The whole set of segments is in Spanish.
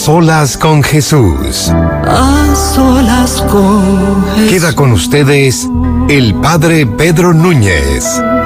solas con Jesús. A solas con Jesús. Queda con ustedes el Padre Pedro Núñez.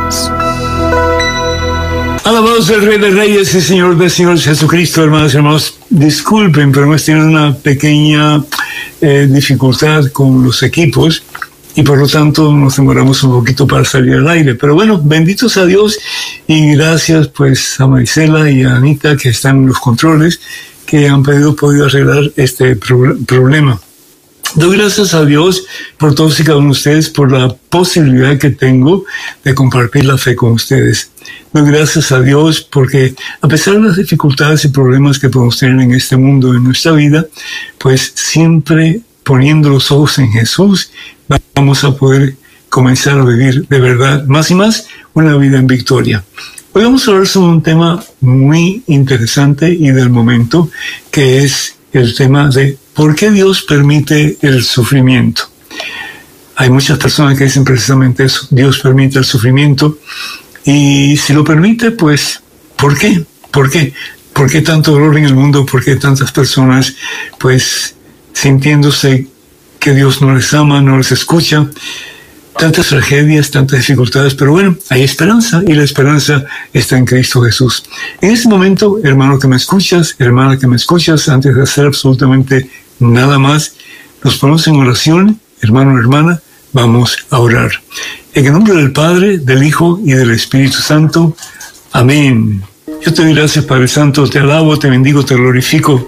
Alabado sea el Rey de Reyes y Señor de Señores Jesucristo. Hermanos y hermanos, disculpen, pero hemos tenido una pequeña dificultad con los equipos y por lo tanto nos demoramos un poquito para salir al aire. Pero bueno, benditos a Dios y gracias pues a Marisela y a Anita que están en los controles, que han podido arreglar este problema. Doy gracias a Dios por todos y cada uno de ustedes, por la posibilidad que tengo de compartir la fe con ustedes. Doy gracias a Dios porque a pesar de las dificultades y problemas que podemos tener en este mundo, en nuestra vida, pues siempre poniendo los ojos en Jesús, vamos a poder comenzar a vivir de verdad, más y más, una vida en victoria. Hoy vamos a hablar sobre un tema muy interesante y del momento, que es el tema de ¿por qué Dios permite el sufrimiento? Hay muchas personas que dicen precisamente eso, Dios permite el sufrimiento, y si lo permite, pues, ¿por qué? ¿Por qué? ¿Por qué tanto dolor en el mundo? ¿Por qué tantas personas, pues, sintiéndose que Dios no les ama, no les escucha? Tantas tragedias, tantas dificultades, pero bueno, hay esperanza y la esperanza está en Cristo Jesús. En este momento, hermano que me escuchas, hermana que me escuchas, antes de hacer absolutamente nada más, nos ponemos en oración, hermano, hermana, vamos a orar. En el nombre del Padre, del Hijo y del Espíritu Santo. Amén. Yo te doy gracias, Padre Santo, te alabo, te bendigo, te glorifico.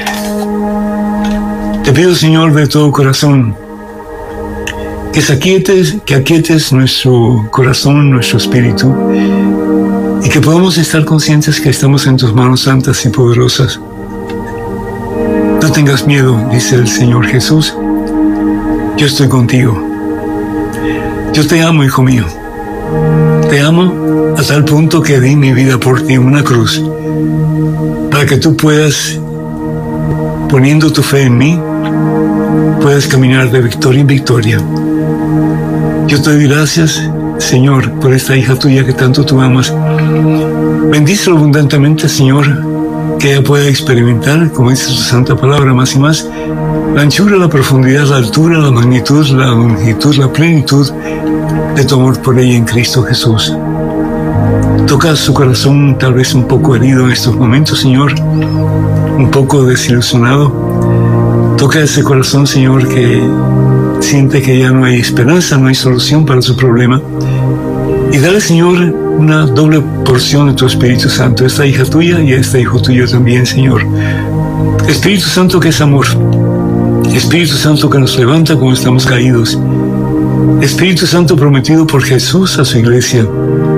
Te pido, Señor, de todo corazón, que aquietes nuestro corazón, nuestro espíritu, y que podamos estar conscientes que estamos en tus manos santas y poderosas. No tengas miedo, dice el Señor Jesús. Yo estoy contigo. Yo te amo, hijo mío. Te amo a tal punto que di mi vida por ti en una cruz, para que tú puedas, poniendo tu fe en mí, puedas caminar de victoria en victoria. Yo te doy gracias, Señor, por esta hija tuya que tanto tú amas. Bendícelo abundantemente, Señor, que ella pueda experimentar, como dice su santa palabra, más y más, la anchura, la profundidad, la altura, la magnitud, la longitud, la plenitud de tu amor por ella en Cristo Jesús. Toca su corazón tal vez un poco herido en estos momentos, Señor, un poco desilusionado. Toca ese corazón, Señor, que siente que ya no hay esperanza, no hay solución para su problema. Y dale, Señor, una doble porción de tu Espíritu Santo, a esta hija tuya y a este hijo tuyo también, Señor. Espíritu Santo que es amor. Espíritu Santo que nos levanta cuando estamos caídos. Espíritu Santo prometido por Jesús a su iglesia.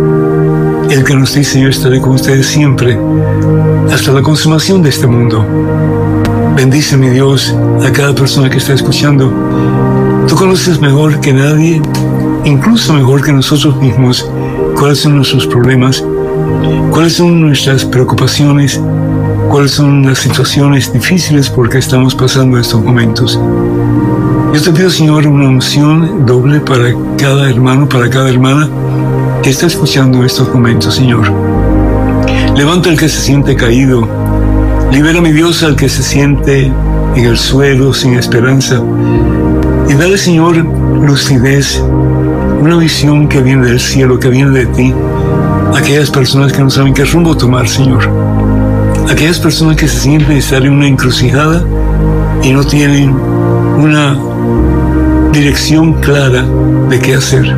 El que nos dice: yo estaré con ustedes siempre, hasta la consumación de este mundo. Bendice, mi Dios, a cada persona que está escuchando. Tú conoces mejor que nadie, incluso mejor que nosotros mismos, cuáles son nuestros problemas, cuáles son nuestras preocupaciones, cuáles son las situaciones difíciles por que estamos pasando en estos momentos. Yo te pido, Señor, una unción doble para cada hermano, para cada hermana que está escuchando estos momentos, Señor. Levanta al que se siente caído. Libera, mi Dios, al que se siente en el suelo sin esperanza. Y dale, Señor, lucidez, una visión que viene del cielo, que viene de ti. Aquellas personas que no saben qué rumbo tomar, Señor. Aquellas personas que se sienten estar en una encrucijada y no tienen una dirección clara de qué hacer.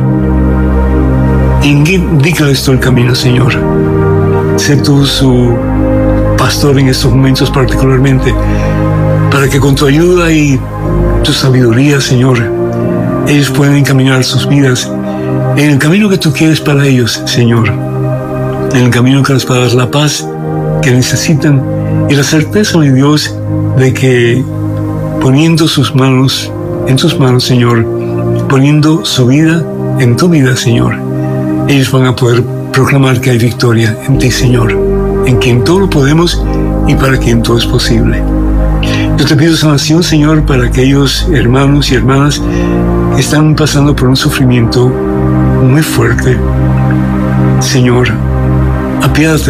Indícales tú el camino, Señor. Sé tú su pastor en estos momentos particularmente, para que con tu ayuda y tu sabiduría, Señor, ellos puedan encaminar sus vidas en el camino que tú quieres para ellos, Señor, en el camino que les va a dar la paz que necesitan y la certeza, mi Dios, de que poniendo sus manos en tus manos, Señor, poniendo su vida en tu vida, Señor, ellos van a poder proclamar que hay victoria en ti, Señor, en quien todo lo podemos y para quien todo es posible. Yo te pido sanación, Señor, para aquellos hermanos y hermanas que están pasando por un sufrimiento muy fuerte. Señor, apiádate